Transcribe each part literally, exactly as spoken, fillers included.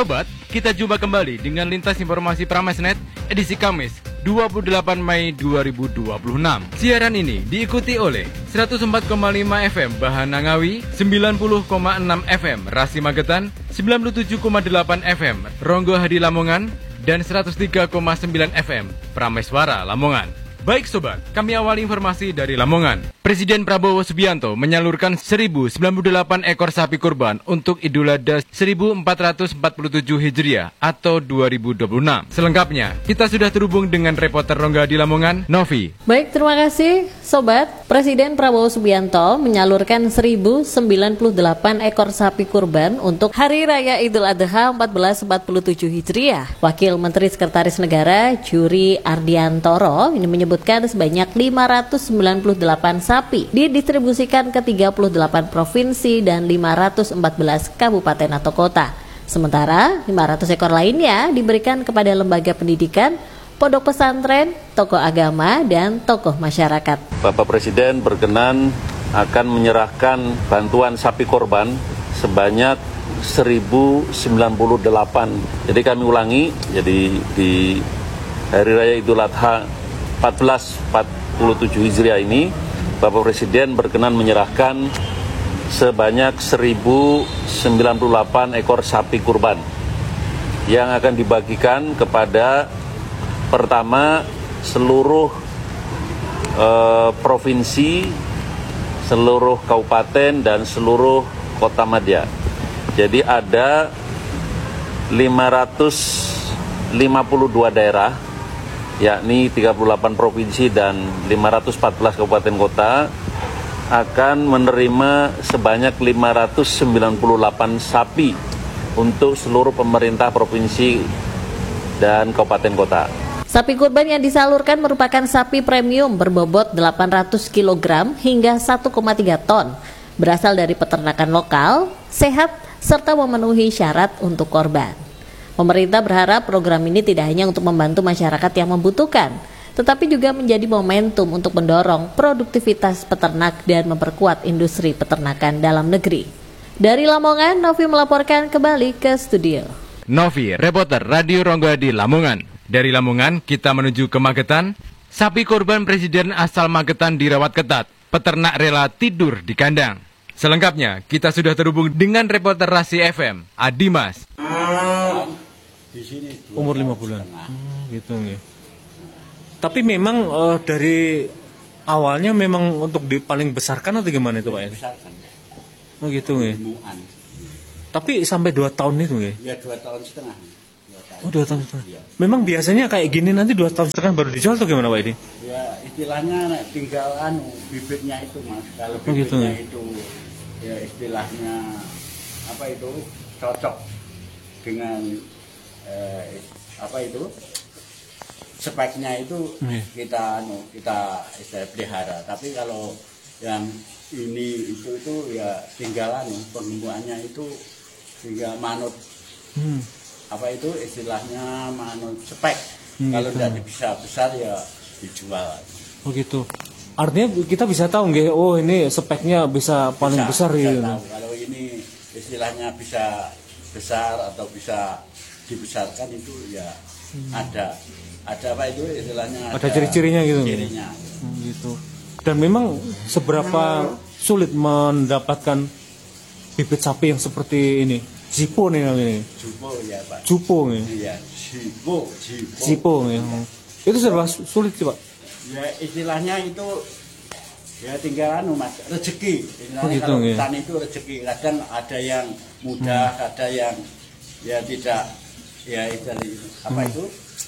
Sobat, kita jumpa kembali dengan Lintas Informasi Pramesnet edisi Kamis dua puluh delapan Mei dua ribu dua puluh enam. Siaran ini diikuti oleh seratus empat koma lima F M Bahana Ngawi, sembilan puluh koma enam F M Rasi Magetan, sembilan puluh tujuh koma delapan F M Ronggo Hadi Lamongan, dan seratus tiga koma sembilan F M Prameswara Lamongan. Baik sobat, kami awali informasi dari Lamongan. Presiden Prabowo Subianto menyalurkan seribu sembilan puluh delapan ekor sapi kurban untuk Idul Adha seribu empat ratus empat puluh tujuh Hijriah atau dua ribu dua puluh enam. Selengkapnya, kita sudah terhubung dengan reporter Rongga di Lamongan, Novi. Baik, terima kasih sobat. Presiden Prabowo Subianto menyalurkan seribu sembilan puluh delapan ekor sapi kurban untuk Hari Raya Idul Adha seribu empat ratus empat puluh tujuh Hijriah. Wakil Menteri Sekretaris Negara Juri Ardiantoro ini menyebutkan sebanyak lima ratus sembilan puluh delapan sapi didistribusikan ke tiga puluh delapan provinsi dan lima ratus empat belas kabupaten atau kota. Sementara lima ratus ekor lainnya diberikan kepada lembaga pendidikan, pondok pesantren, tokoh agama, dan tokoh masyarakat. Bapak Presiden berkenan akan menyerahkan bantuan sapi korban sebanyak seribu sembilan puluh delapan. Jadi kami ulangi, jadi di Hari Raya Idul Adha seribu empat ratus empat puluh tujuh Hijriah ini, Bapak Presiden berkenan menyerahkan sebanyak seribu sembilan puluh delapan ekor sapi kurban yang akan dibagikan kepada pertama seluruh eh, provinsi, seluruh kabupaten, dan seluruh kota madya. Jadi ada lima ratus lima puluh dua daerah, yakni tiga puluh delapan provinsi dan lima ratus empat belas kabupaten kota akan menerima sebanyak lima ratus sembilan puluh delapan sapi untuk seluruh pemerintah provinsi dan kabupaten kota. Sapi kurban yang disalurkan merupakan sapi premium berbobot delapan ratus kilogram hingga satu koma tiga ton, berasal dari peternakan lokal, sehat, serta memenuhi syarat untuk korban. Pemerintah berharap program ini tidak hanya untuk membantu masyarakat yang membutuhkan, tetapi juga menjadi momentum untuk mendorong produktivitas peternak dan memperkuat industri peternakan dalam negeri. Dari Lamongan, Novi melaporkan kembali ke studio. Novi, reporter Radio Rongga di Lamongan. Dari Lamongan, kita menuju ke Magetan. Sapi korban Presiden asal Magetan dirawat ketat. Peternak rela tidur di kandang. Selengkapnya, kita sudah terhubung dengan reporter Rasi F M, Adimas. Umur lima bulan. Hmm, gitu ya. Tapi memang uh, dari awalnya memang untuk di paling besarkan atau gimana itu Pak? Besarkan. Oh gitu ya. Tapi sampai dua tahun itu ya? Ya dua tahun setengah. Dua tahun. Oh dua tahun setengah. Ya. Memang biasanya kayak gini nanti dua tahun setengah baru dijual atau gimana Pak ini? Ya istilahnya tinggal anu bibitnya itu Mas. Kalau oh, gitu, bibitnya ya? itu ya istilahnya apa itu cocok dengan eh, apa itu speknya itu hmm. kita anu kita istilah pelihara. Tapi kalau yang ini itu itu ya tinggal anu pengembuannya itu tinggal manut hmm. apa itu istilahnya manut spek. Hmm, kalau gitu. Tidak bisa besar ya dijual. Oh gitu. Artinya kita bisa tahu nggak? Oh ini speknya bisa paling bisa, besar gitu. Tahu. Kalau ini istilahnya bisa besar atau bisa dibesarkan itu ya hmm. ada ada apa itu istilahnya ada, ada ciri-cirinya gitu. Cirinya. Hmm, gitu. Dan memang seberapa sulit mendapatkan bibit sapi yang seperti ini? Zipo nih namanya. Zipo ya Pak. Zipo nih. Iya, Zipo, Zipo. Zipo ya. Itu serba sulit sih Pak. Ya istilahnya itu ya tinggal anu Mas, rezeki. Oh, gitu, kalau ya. hutan itu rezeki. Kadang ada yang mudah, hmm. ada yang ya tidak ya itu apa hmm. itu?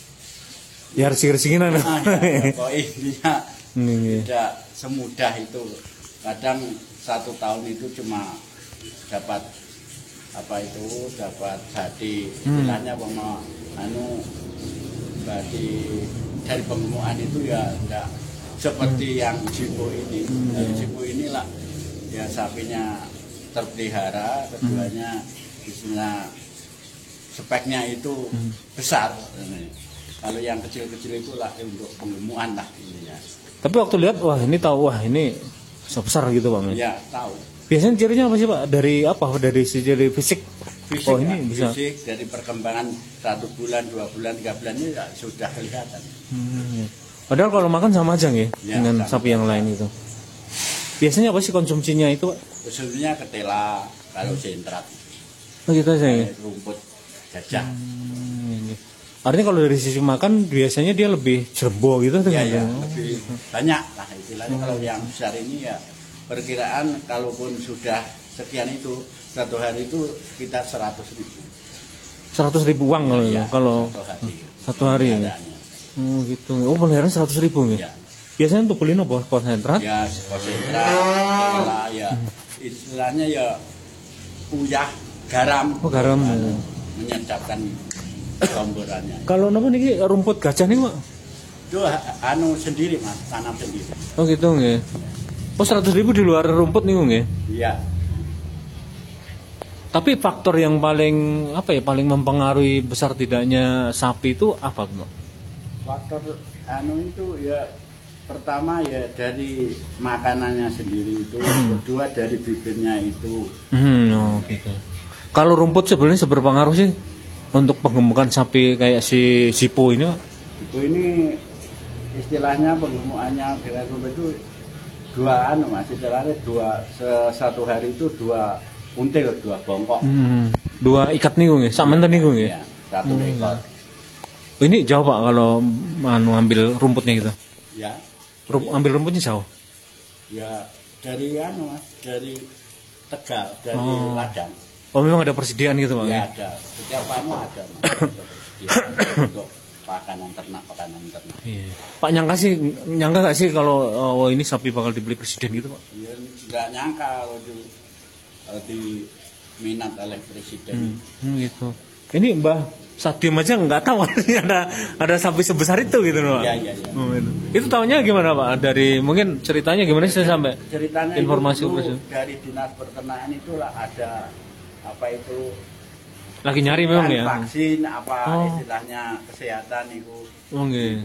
Ya rezeki-rezekian nah, ya, kok intinya hmm, tidak semudah itu. Kadang satu tahun itu cuma dapat apa itu dapat jadi istilahnya hmm. mau anu berarti dari pengemuan itu ya enggak seperti hmm. yang Zipo ini. Hmm. Dari Zipo inilah ya sapinya terpelihara, keduanya hmm. istilah speknya itu hmm. besar. Kalau yang kecil-kecil itulah untuk pengemuan lah ininya. Tapi waktu lihat wah ini tahu wah ini besar gitu Bang. Iya, tahu. Biasanya cirinya apa sih Pak? Dari apa? Dari ciri fisik fisik, Oh, ini Mas. bisa. Fisik dari perkembangan satu bulan, dua bulan, tiga bulan ini ya sudah kelihatan. Hmm, ya. Padahal kalau makan sama aja nggih Ya, dengan sama. sapi yang lain itu. Biasanya apa sih konsumsinya itu, Pak? Khususnya ketela, kalau sentrat, Oh gitu aja ya. eh, rumput gajah. Hmm, iya. Artinya kalau dari sisi makan biasanya dia lebih jerbo gitu tuh. Ya, kan? ya, lebih banyak lah istilahnya. Kalau yang besar ini ya perkiraan kalaupun sudah sekian itu satu hari itu sekitar seratus ribu. seratus ribu uang kalau Ya, kalau satu hari. satu hari ya. Pengadaannya. Oh gitu. Oh peliharaan seratus ribu nih. Ya, Biasanya untuk beli apa? Konsentrat? ya konsentrat, ketela, ya istilahnya ya uyah, garam. Oh, garam. Anu, menyedapkan romborannya. Kalau nopo niki rumput gajah nih, Pak? Itu ha- anu sendiri Mas, tanam sendiri. Oh gitu nggih. Oh seratus ribu di luar rumput nih nggih. Iya. Tapi faktor yang paling apa ya paling mempengaruhi besar tidaknya sapi itu apa, Pak? Faktor anu itu ya pertama ya dari makanannya sendiri itu, kedua dari bibirnya itu. Hmm, oh gitu. Kalau rumput sebenarnya seberpengaruh sih untuk penggemukan sapi kayak si Sipo ini, Pak? Itu ini istilahnya penggemukannya dengan rumput itu dua anu Mas, istilahnya dua se- satu hari itu dua until, dua bongkok. Hmm, dua ikat nih nggih, sak menten niku nggih. Ya, satu ekor. Ini jauh Pak kalau anu ambil rumputnya gitu. Ya. Rum- ambil rumputnya jauh. Ya dari anu Mas, dari Tegal, dari Oh. ladang. Oh memang ada persediaan gitu Pak. Ya Ya? ada, setiap anu ada Mas, untuk persediaan untuk pakanan ternak, pakanan ternak. Iya. Pak nyangka sih nyangka nggak sih kalau oh, ini sapi bakal dibeli presiden gitu Pak? Ya nggak nyangka kalau di, kalau diminat oleh presiden. Hmm, gitu. Ini Mbah Sadim aja nggak tahu ada ada sapi sebesar itu gitu loh Pak. Iya, iya, iya. Oh, itu. Itu tahunya gimana Pak? Dari mungkin ceritanya gimana sih sampai Ceritanya informasi itu presiden? dari dinas peternakan itulah ada apa itu Lagi nyari memang kan ya. vaksin apa Oh. istilahnya kesehatan itu. Oh nggih.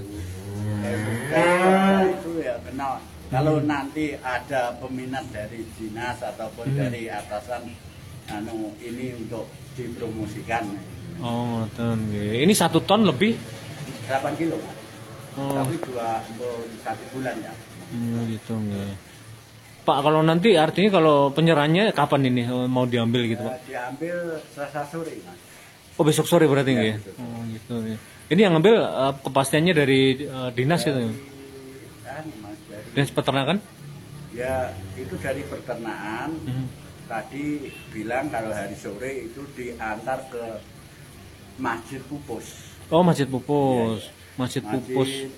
Kayak itu ya kenal. Kalau nanti ada peminat dari dinas ataupun Hmm. dari atasan, anu ini untuk dipromosikan. Oh, ten nggih. Ini satu ton lebih. delapan kilo, Mas. Oh. Tapi dua untuk satu bulan ya. Hmm, gitu nggih. Pak kalau nanti artinya kalau penyerahannya kapan ini oh, mau diambil gitu Pak? Eh, diambil Selasa sore, Mas. Oh besok sore berarti Ya, nggih. besok. Oh gitu nggih. Ini yang ngambil eh, kepastiannya dari eh, dinas gitu. Kan, Mas, dari, Dinas peternakan? ya itu dari peternakan. Hmm. Tadi bilang kalau hari sore itu diantar ke Masjid Pupus. Oh Masjid Pupus. Iya, iya. Masjid Masjid Pupus.